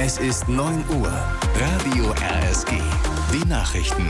Es ist 9 Uhr. Radio RSG. Die Nachrichten.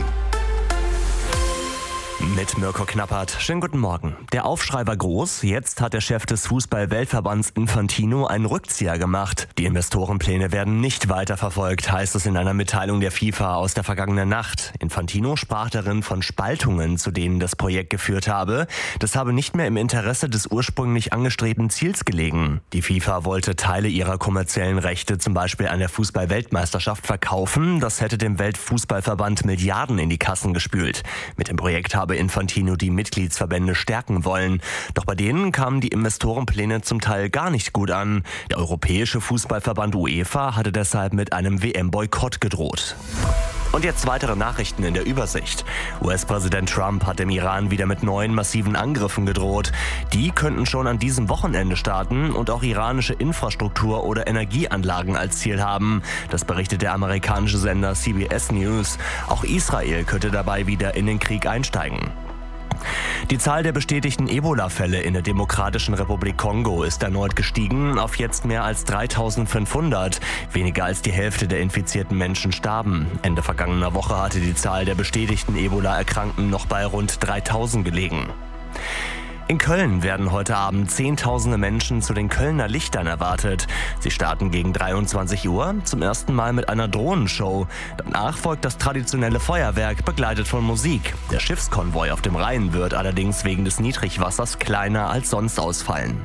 Mit Mirko Knappert. Schönen guten Morgen. Der Aufschrei war groß. Jetzt hat der Chef des Fußball-Weltverbands Infantino einen Rückzieher gemacht. Die Investorenpläne werden nicht weiterverfolgt, heißt es in einer Mitteilung der FIFA aus der vergangenen Nacht. Infantino sprach darin von Spaltungen, zu denen das Projekt geführt habe. Das habe nicht mehr im Interesse des ursprünglich angestrebten Ziels gelegen. Die FIFA wollte Teile ihrer kommerziellen Rechte, zum Beispiel an der Fußball-Weltmeisterschaft, verkaufen. Das hätte dem Weltfußballverband Milliarden in die Kassen gespült. Mit dem Projekt habe Infantino die Mitgliedsverbände stärken wollen. Doch bei denen kamen die Investorenpläne zum Teil gar nicht gut an. Der Europäische Fußballverband UEFA hatte deshalb mit einem WM-Boykott gedroht. Und jetzt weitere Nachrichten in der Übersicht. US-Präsident Trump hat dem Iran wieder mit neuen massiven Angriffen gedroht. Die könnten schon an diesem Wochenende starten und auch iranische Infrastruktur oder Energieanlagen als Ziel haben. Das berichtet der amerikanische Sender CBS News. Auch Israel könnte dabei wieder in den Krieg einsteigen. Die Zahl der bestätigten Ebola-Fälle in der Demokratischen Republik Kongo ist erneut gestiegen auf jetzt mehr als 3.500. Weniger als die Hälfte der infizierten Menschen starben. Ende vergangener Woche hatte die Zahl der bestätigten Ebola-Erkrankten noch bei rund 3.000 gelegen. In Köln werden heute Abend Zehntausende Menschen zu den Kölner Lichtern erwartet. Sie starten gegen 23 Uhr, zum ersten Mal mit einer Drohnenshow. Danach folgt das traditionelle Feuerwerk, begleitet von Musik. Der Schiffskonvoi auf dem Rhein wird allerdings wegen des Niedrigwassers kleiner als sonst ausfallen.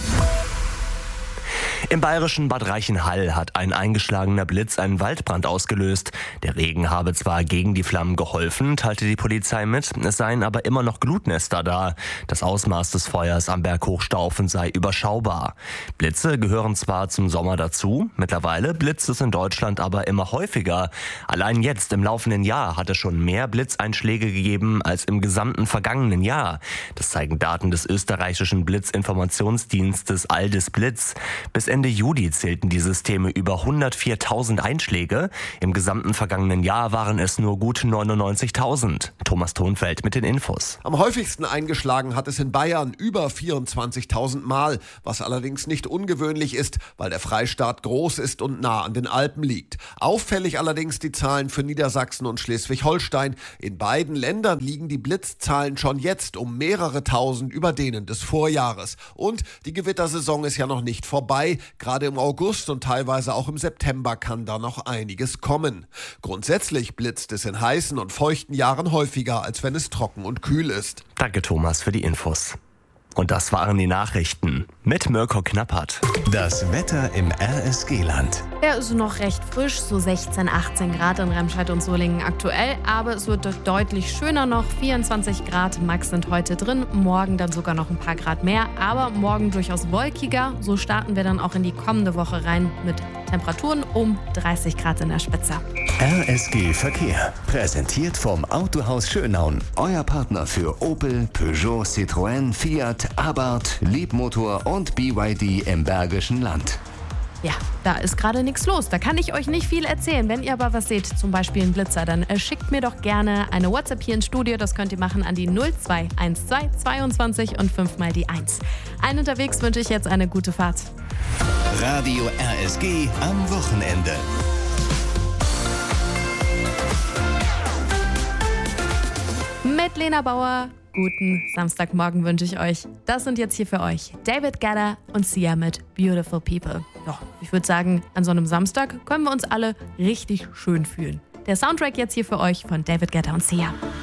Im bayerischen Bad Reichenhall hat ein eingeschlagener Blitz einen Waldbrand ausgelöst. Der Regen habe zwar gegen die Flammen geholfen, teilte die Polizei mit, es seien aber immer noch Glutnester da. Das Ausmaß des Feuers am Berg Hochstaufen sei überschaubar. Blitze gehören zwar zum Sommer dazu, mittlerweile blitzt es in Deutschland aber immer häufiger. Allein jetzt im laufenden Jahr hat es schon mehr Blitzeinschläge gegeben als im gesamten vergangenen Jahr. Das zeigen Daten des österreichischen Blitzinformationsdienstes Aldis Blitz. Bis Ende Juli zählten die Systeme über 104.000 Einschläge. Im gesamten vergangenen Jahr waren es nur gut 99.000. Thomas Thonfeld mit den Infos. Am häufigsten eingeschlagen hat es in Bayern über 24.000 Mal, was allerdings nicht ungewöhnlich ist, weil der Freistaat groß ist und nah an den Alpen liegt. Auffällig allerdings die Zahlen für Niedersachsen und Schleswig-Holstein. In beiden Ländern liegen die Blitzzahlen schon jetzt um mehrere tausend über denen des Vorjahres. Und die Gewittersaison ist ja noch nicht vorbei. Gerade im August und teilweise auch im September kann da noch einiges kommen. Grundsätzlich blitzt es in heißen und feuchten Jahren häufiger, als wenn es trocken und kühl ist. Danke Thomas für die Infos. Und das waren die Nachrichten mit Mirko Knappert. Das Wetter im RSG-Land. Er ist noch recht frisch, so 16, 18 Grad in Remscheid und Solingen aktuell, aber es wird deutlich schöner noch. 24 Grad Max sind heute drin, morgen dann sogar noch ein paar Grad mehr, aber morgen durchaus wolkiger. So starten wir dann auch in die kommende Woche rein mit Temperaturen um 30 Grad in der Spitze. RSG Verkehr, präsentiert vom Autohaus Schönaun. Euer Partner für Opel, Peugeot, Citroën, Fiat, Abarth, Leapmotor und BYD im Bergischen Land. Ja, da ist gerade nichts los. Da kann ich euch nicht viel erzählen. Wenn ihr aber was seht, zum Beispiel einen Blitzer, dann schickt mir doch gerne eine WhatsApp hier ins Studio. Das könnt ihr machen an die 0212 22 und 5 mal die 1. Allen unterwegs wünsche ich jetzt eine gute Fahrt. Radio RSG am Wochenende. Mit Lena Bauer. Guten Samstagmorgen wünsche ich euch. Das sind jetzt hier für euch David Guetta und Sia mit Beautiful People. Ja, ich würde sagen, an so einem Samstag können wir uns alle richtig schön fühlen. Der Soundtrack jetzt hier für euch von David Guetta und Sia.